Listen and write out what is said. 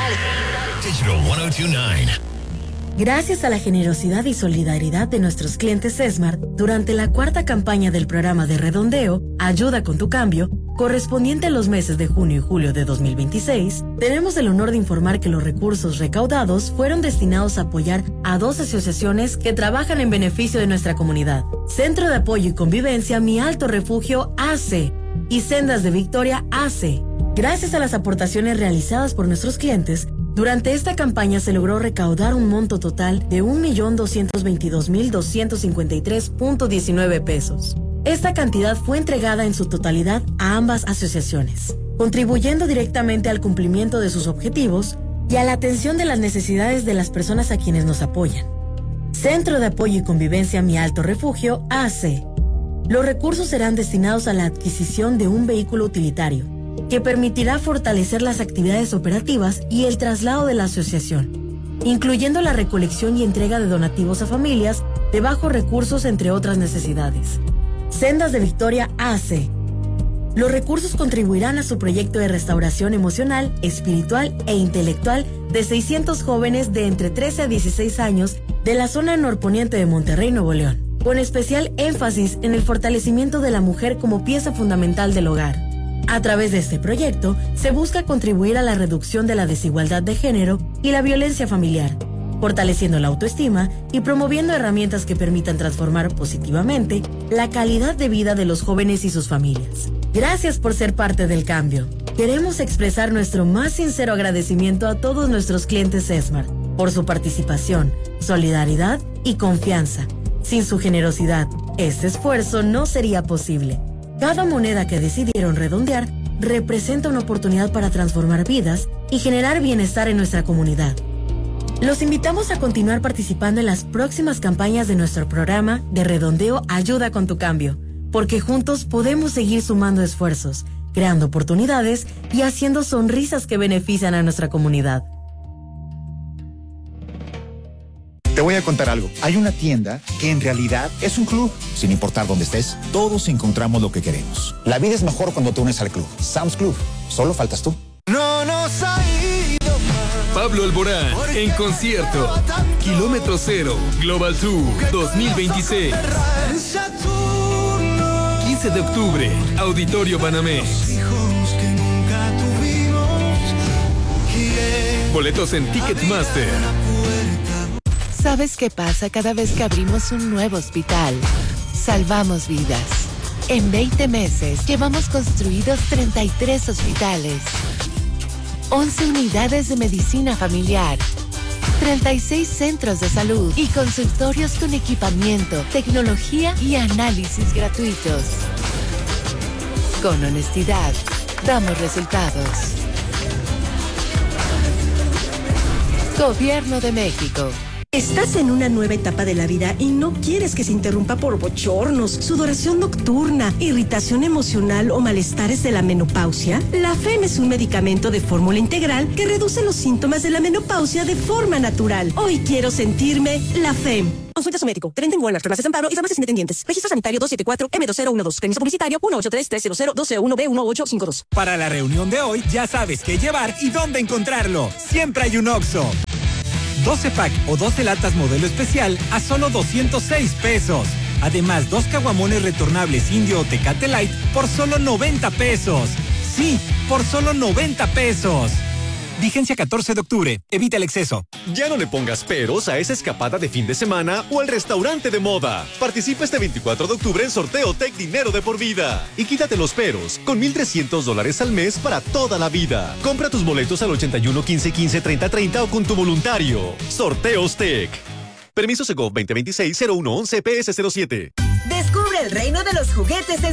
Digital 1029. Gracias a la generosidad y solidaridad de nuestros clientes Esmart, durante la cuarta campaña del programa de redondeo, Ayuda con tu Cambio, correspondiente a los meses de junio y julio de 2026, tenemos el honor de informar que los recursos recaudados fueron destinados a apoyar a 2 asociaciones que trabajan en beneficio de nuestra comunidad: Centro de Apoyo y Convivencia Mi Alto Refugio AC y Sendas de Victoria AC. Gracias a las aportaciones realizadas por nuestros clientes, durante esta campaña se logró recaudar un monto total de 1.222.253.19 pesos. Esta cantidad fue entregada en su totalidad a ambas asociaciones, contribuyendo directamente al cumplimiento de sus objetivos y a la atención de las necesidades de las personas a quienes nos apoyan. Centro de Apoyo y Convivencia Mi Alto Refugio, AC. Los recursos serán destinados a la adquisición de un vehículo utilitario, que permitirá fortalecer las actividades operativas y el traslado de la asociación, incluyendo la recolección y entrega de donativos a familias de bajos recursos, entre otras necesidades. Sendas de Victoria AC. Los recursos contribuirán a su proyecto de restauración emocional, espiritual e intelectual de 600 jóvenes de entre 13 a 16 años de la zona norponiente de Monterrey, Nuevo León, con especial énfasis en el fortalecimiento de la mujer como pieza fundamental del hogar. A través de este proyecto, se busca contribuir a la reducción de la desigualdad de género y la violencia familiar, fortaleciendo la autoestima y promoviendo herramientas que permitan transformar positivamente la calidad de vida de los jóvenes y sus familias. Gracias por ser parte del cambio. Queremos expresar nuestro más sincero agradecimiento a todos nuestros clientes Esmart por su participación, solidaridad y confianza. Sin su generosidad, este esfuerzo no sería posible. Cada moneda que decidieron redondear representa una oportunidad para transformar vidas y generar bienestar en nuestra comunidad. Los invitamos a continuar participando en las próximas campañas de nuestro programa de redondeo Ayuda con tu Cambio, porque juntos podemos seguir sumando esfuerzos, creando oportunidades y haciendo sonrisas que benefician a nuestra comunidad. Te voy a contar algo. Hay una tienda que en realidad es un club. Sin importar dónde estés, todos encontramos lo que queremos. La vida es mejor cuando te unes al club. Sam's Club. Solo faltas tú. No nos ha ido mal. Pablo Alborán en concierto. Kilómetro Cero Global Tour 2026. 15 de octubre, Auditorio Banamex. Boletos en Ticketmaster. ¿Sabes qué pasa cada vez que abrimos un nuevo hospital? Salvamos vidas. En 20 meses llevamos construidos 33 hospitales, 11 unidades de medicina familiar, 36 centros de salud y consultorios con equipamiento, tecnología y análisis gratuitos. Con honestidad, damos resultados. Gobierno de México. ¿Estás en una nueva etapa de la vida y no quieres que se interrumpa por bochornos, sudoración nocturna, irritación emocional o malestares de la menopausia? La FEM es un medicamento de fórmula integral que reduce los síntomas de la menopausia de forma natural. Hoy quiero sentirme la FEM. Consulta a su médico. Trend en Walmart, Farmacia San Pablo y farmacias independientes. Registro sanitario 274-M2012. Permiso publicitario 183-300-1201-B1852. Para la reunión de hoy, ya sabes qué llevar y dónde encontrarlo. Siempre hay un Oxxo. 12 pack o 12 latas modelo especial a solo 206 pesos. Además, 2 caguamones retornables Indio o Tecate Light por solo 90 pesos. Sí, por solo 90 pesos. Vigencia 14 de octubre. Evita el exceso. Ya no le pongas peros a esa escapada de fin de semana o al restaurante de moda. Participa este 24 de octubre en Sorteo Tec Dinero de por vida. Y quítate los peros con $1,300 al mes para toda la vida. Compra tus boletos al 81 15 15 30 30 o con tu voluntario. Sorteos Tec. Permiso Segov 2026-0111 PS07. Descubre el reino de los juguetes en